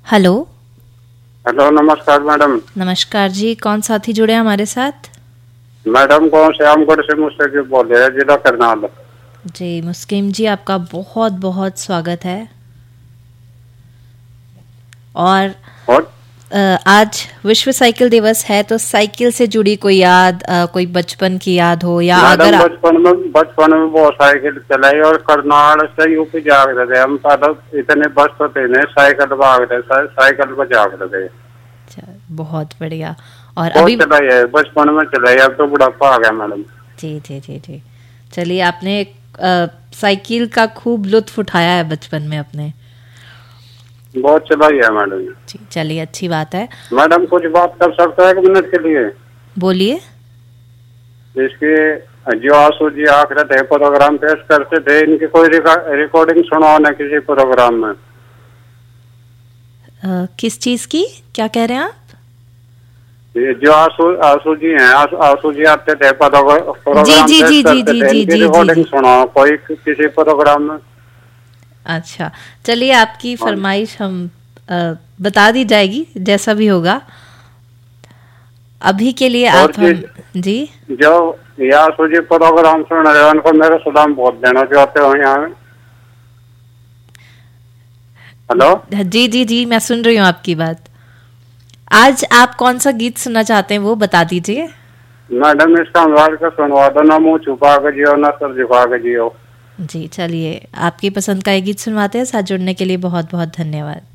Hello. Hello, नमस्कार madam. नमस्कार जी, कौन साथी जुड़े हैं हमारे साथ? मैडम कौन श्यामगढ़ से मुस्तकीम बोल रहे हैं, जिला करनाल। जी मुस्किम जी, आपका बहुत बहुत स्वागत है। और और आज विश्व साइकिल दिवस है, तो साइकिल से जुड़ी कोई याद, कोई बचपन की याद हो या मैडम अगर बचपन में बहुत साइकिल चलाई और करनाल से यूपी जाग रहे थे हम। पहले इतने बस तो थे नहीं, साइकिल भाग रहे, साइकिल पर जाग रहे थे। अच्छा, बहुत बढ़िया। और बहुत अभी चलाई है, बचपन में चलाई, अब तो बुढ़ापा आ गया मैडम। जी जी जी जी, चलिए, आपने साइकिल का खूब लुत्फ उठाया है बचपन में अपने। बहुत चलाई है मैडम। जी चलिए, अच्छी बात है। मैडम कुछ बात कर सकते हैं 1 मिनट के लिए? बोलिए। इसके जो आंसू जी आखिर थे प्रोग्राम पेश करते थे, इनकी कोई रिकॉर्डिंग सुनाओ ना किसी प्रोग्राम में। किस चीज की, क्या कह रहे हैं आप? ये जो आंसू जी हैं, आंसू जी आते थे प्रोग्राम जी जी पेश जी जी करते जी थे, जी इनकी जी जी रिकॉर्डिंग जी। सुनाओ कोई किसी प्रोग्राम में। अच्छा, चलिए, आपकी फरमाइश हम बता दी जाएगी, जैसा भी होगा। अभी के लिए और आप हम जी जो ये आंसू जी प्रोग्राम सुन रहे हैं, उनको मेरा सलाम बहुत देना चाहते हो यहाँ में। हेलो जी जी जी, मैं सुन रही हूँ आपकी बात। आज आप कौन सा गीत सुनना चाहते हैं वो बता दीजिए। मैडम, इसका अनुवाद का सुनवा दो ना, मुंह छुपा के जियो ना सर झुका के जियो। जी चलिए, आपकी पसंद का एक गीत सुनवाते हैं। साथ जुड़ने के लिए बहुत बहुत धन्यवाद।